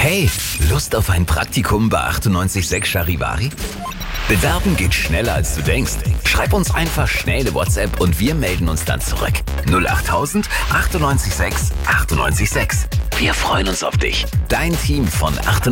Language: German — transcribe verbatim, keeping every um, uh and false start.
Hey, Lust auf ein Praktikum bei achtundneunzig Komma sechs Charivari? Bewerben geht schneller als du denkst. Schreib uns einfach schnell eine WhatsApp und wir melden uns dann zurück. null acht tausend achtundneunzig Komma sechs achtundneunzig Komma sechs. Wir freuen uns auf dich. Dein Team von achtundneunzig